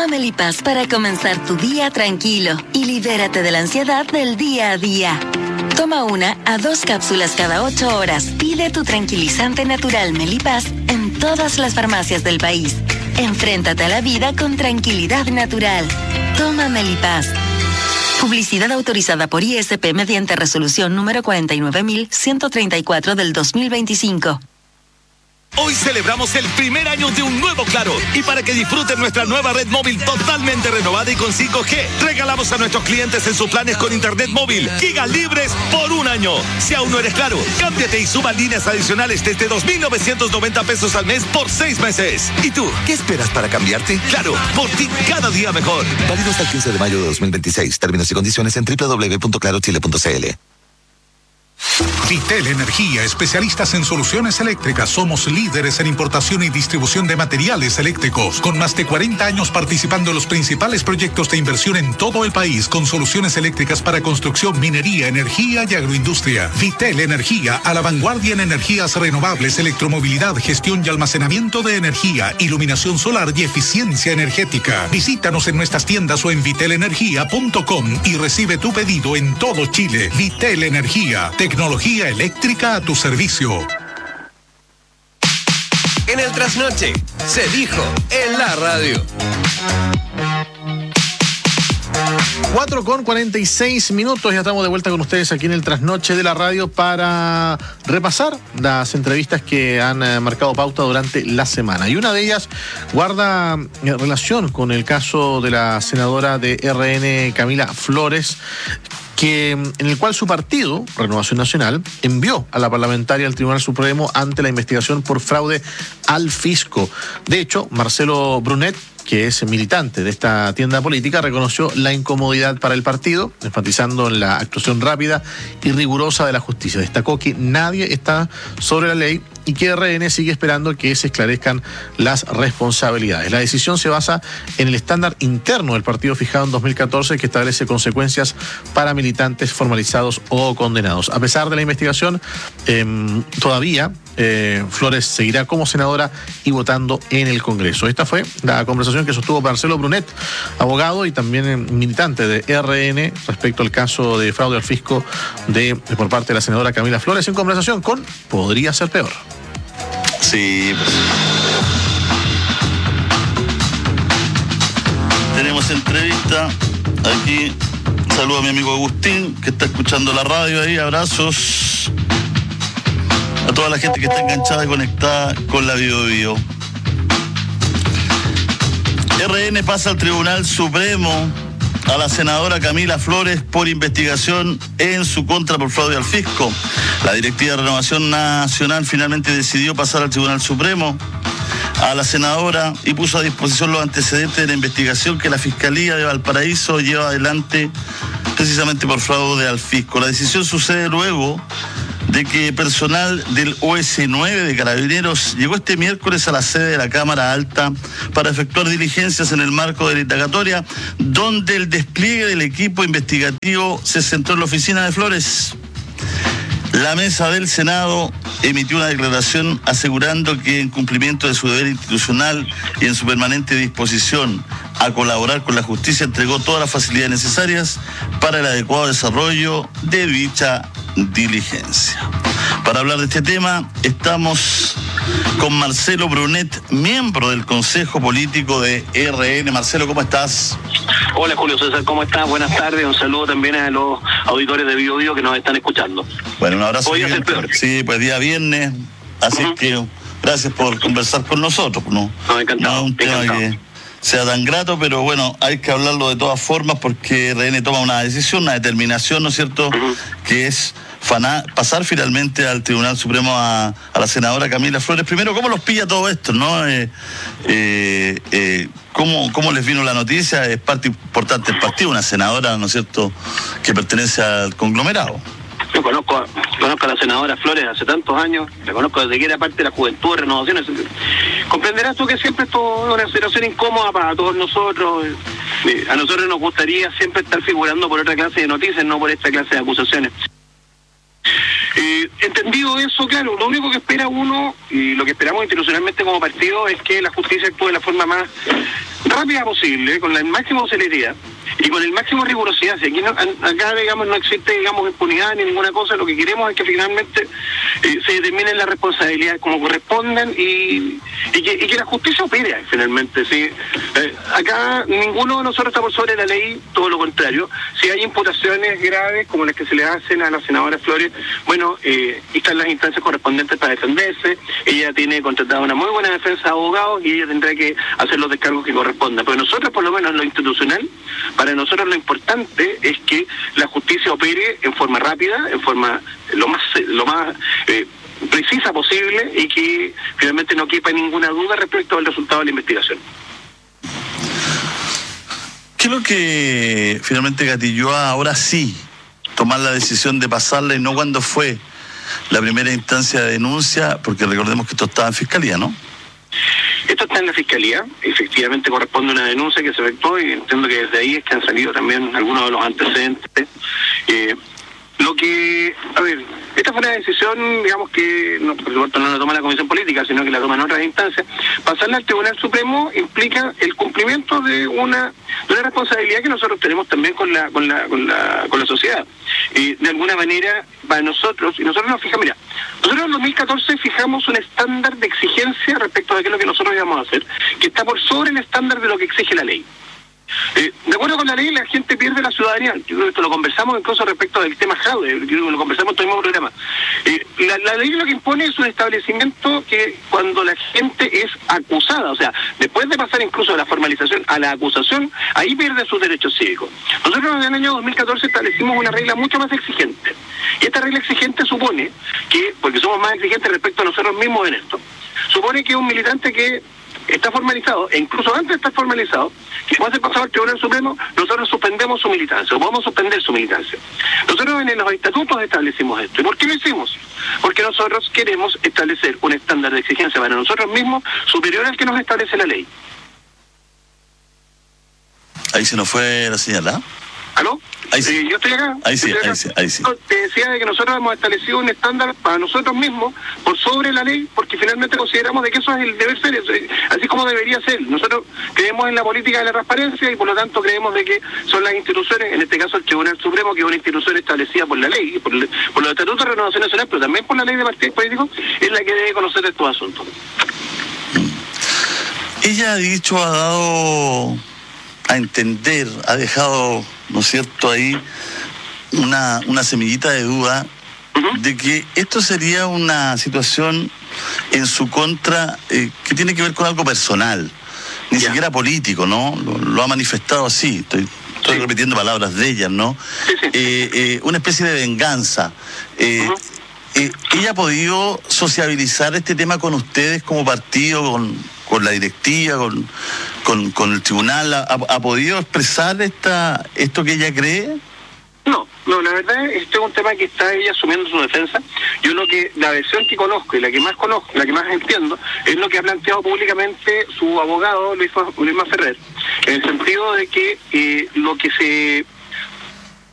Melipaz para comenzar tu día tranquilo y libérate de la ansiedad del día a día. Toma 1 a 2 cápsulas cada 8 horas. Pide tu tranquilizante natural Melipaz en todas las farmacias del país. Enfréntate a la vida con tranquilidad natural. Toma Melipaz. Publicidad autorizada por ISP mediante resolución número 49.134 del 2025. Hoy celebramos el primer año de un nuevo Claro, y para que disfruten nuestra nueva red móvil totalmente renovada y con 5G, regalamos a nuestros clientes en sus planes con internet móvil gigas libres por un año. Si aún no eres Claro, cámbiate y suba líneas adicionales desde 2.990 pesos al mes por 6 meses. ¿Y tú, qué esperas para cambiarte? Claro, por ti cada día mejor. Válido hasta el 15 de mayo de 2026. Términos y condiciones en www.clarochile.cl. Vitel Energía, especialistas en soluciones eléctricas. Somos líderes en importación y distribución de materiales eléctricos, con más de 40 años participando en los principales proyectos de inversión en todo el país, con soluciones eléctricas para construcción, minería, energía y agroindustria. Vitel Energía, a la vanguardia en energías renovables, electromovilidad, gestión y almacenamiento de energía, iluminación solar y eficiencia energética. Visítanos en nuestras tiendas o en vitelenergia.com y recibe tu pedido en todo Chile. Vitel Energía, tecnología eléctrica a tu servicio. En el trasnoche, se dijo en la radio. 4:46, ya estamos de vuelta con ustedes aquí en el trasnoche de la radio para repasar las entrevistas que han marcado pauta durante la semana. Y una de ellas guarda relación con el caso de la senadora de RN, Camila Flores, en el cual su partido, Renovación Nacional, envió a la parlamentaria al Tribunal Supremo ante la investigación por fraude al fisco. De hecho, Marcelo Brunet, que es militante de esta tienda política, reconoció la incomodidad para el partido, enfatizando en la actuación rápida y rigurosa de la justicia. Destacó que nadie está sobre la ley y que RN sigue esperando que se esclarezcan las responsabilidades. La decisión se basa en el estándar interno del partido fijado en 2014, que establece consecuencias para militantes formalizados o condenados. A pesar de la investigación, todavía Flores seguirá como senadora y votando en el Congreso. Esta fue la conversación que sostuvo Marcelo Brunet, abogado y también militante de RN, respecto al caso de fraude al fisco por parte de la senadora Camila Flores, en conversación con Podría Ser Peor. Sí. Tenemos entrevista aquí. Saludo a mi amigo Agustín, que está escuchando la radio ahí. Abrazos a toda la gente que está enganchada y conectada con la Bio. RN pasa al Tribunal Supremo a la senadora Camila Flores por investigación en su contra por fraude al fisco. La directiva de Renovación Nacional finalmente decidió pasar al Tribunal Supremo a la senadora y puso a disposición los antecedentes de la investigación que la Fiscalía de Valparaíso lleva adelante precisamente por fraude al fisco. La decisión sucede luego de que personal del OS9 de Carabineros llegó este miércoles a la sede de la Cámara Alta para efectuar diligencias en el marco de la indagatoria, donde el despliegue del equipo investigativo se centró en la oficina de Flores. La mesa del Senado emitió una declaración asegurando que en cumplimiento de su deber institucional y en su permanente disposición a colaborar con la justicia, entregó todas las facilidades necesarias para el adecuado desarrollo de dicha diligencia. Para hablar de este tema, estamos con Marcelo Brunet, miembro del Consejo Político de RN. Marcelo, ¿cómo estás? Hola Julio César, ¿cómo estás? Buenas tardes, un saludo también a los auditores de Bio que nos están escuchando. Bueno, un abrazo. Podría ser peor. Sí, pues día viernes, así que gracias por conversar con nosotros. No, encantado. No es un tema que sea tan grato, pero bueno, hay que hablarlo de todas formas porque RN toma una decisión, una determinación, ¿no es cierto?, que es pasar finalmente al Tribunal Supremo a la senadora Camila Flores. Primero, ¿cómo los pilla todo esto, no? ¿Cómo les vino la noticia? Es parte importante del partido, una senadora, ¿no es cierto?, que pertenece al conglomerado. Yo conozco a la senadora Flores hace tantos años, la conozco desde que era parte de la juventud de Renovación. Comprenderás tú que siempre esto es una situación incómoda para todos nosotros. A nosotros nos gustaría siempre estar figurando por otra clase de noticias, no por esta clase de acusaciones. Entendido eso, claro, lo único que espera uno y lo que esperamos institucionalmente como partido es que la justicia actúe de la forma más rápida posible, con la máxima celeridad y con el máximo rigurosidad. Si aquí acá, digamos, no existe, digamos, impunidad ni ninguna cosa, lo que queremos es que finalmente se determinen las responsabilidades como corresponden y que la justicia opere finalmente. ¿Sí? Acá ninguno de nosotros está por sobre la ley, todo lo contrario. Si hay imputaciones graves como las que se le hacen a la senadora Flores, bueno, están las instancias correspondientes para defenderse. Ella tiene contratada una muy buena defensa de abogados y ella tendrá que hacer los descargos que correspondan. Pero nosotros, por lo menos en lo institucional, para nosotros lo importante es que la justicia opere en forma rápida, en forma lo más precisa posible y que finalmente no quepa ninguna duda respecto al resultado de la investigación. ¿Qué es lo que finalmente gatilló ahora sí tomar la decisión de pasarla y no cuando fue la primera instancia de denuncia? Porque recordemos que esto estaba en fiscalía, ¿no? Esto está en la Fiscalía, efectivamente corresponde a una denuncia que se efectuó y entiendo que desde ahí es que han salido también algunos de los antecedentes. Esta fue una decisión, digamos que, no, por supuesto no la toma la Comisión Política, sino que la toman otras instancias. Pasarla al Tribunal Supremo implica el cumplimiento de una responsabilidad que nosotros tenemos también con la sociedad. De alguna manera, para nosotros, y nosotros nos fijamos, nosotros en 2014 fijamos un estándar de exigencia respecto de qué es lo que nosotros íbamos a hacer, que está por sobre el estándar de lo que exige la ley. De acuerdo con la ley, la gente pierde la ciudadanía. Esto lo conversamos incluso respecto del tema Jaude, lo conversamos en el mismo programa. La ley lo que impone es un establecimiento que cuando la gente es acusada, o sea, después de pasar incluso de la formalización a la acusación, ahí pierde sus derechos cívicos. Nosotros en el año 2014 establecimos una regla mucho más exigente. Y esta regla exigente supone que, porque somos más exigentes respecto a nosotros mismos en esto, supone que un militante que está formalizado, e incluso antes de estar formalizado, que puede ser pasado al Tribunal Supremo, nosotros suspendemos su militancia, o podemos suspender su militancia. Nosotros en los estatutos establecimos esto. ¿Y por qué lo hicimos? Porque nosotros queremos establecer un estándar de exigencia para nosotros mismos superior al que nos establece la ley. Ahí se nos fue la señal, ¿ah? ¿Aló? Ahí sí. Yo estoy acá. Ahí sí. Te decía de que nosotros hemos establecido un estándar para nosotros mismos por sobre la ley, porque finalmente consideramos de que eso es el deber ser, así como debería ser. Nosotros creemos en la política de la transparencia y por lo tanto creemos de que son las instituciones, en este caso el Tribunal Supremo, que es una institución establecida por la ley, por los estatutos de Renovación Nacional, pero también por la ley de partidos políticos, es la que debe conocer estos asuntos. Ella ha dado a entender, ha dejado, ¿no es cierto?, ahí una semillita de duda de que esto sería una situación en su contra que tiene que ver con algo personal, ni siquiera político, ¿no? Lo ha manifestado así, estoy repitiendo palabras de ella, ¿no? Una especie de venganza. ¿Ella ha podido sociabilizar este tema con ustedes como partido, con la directiva, con el tribunal? ¿Ha podido expresar esto que ella cree? No, la verdad este es un tema que está ella asumiendo su defensa. Yo la versión que conozco y la que más entiendo, es lo que ha planteado públicamente su abogado Luis Ferrer, en el sentido de que lo que se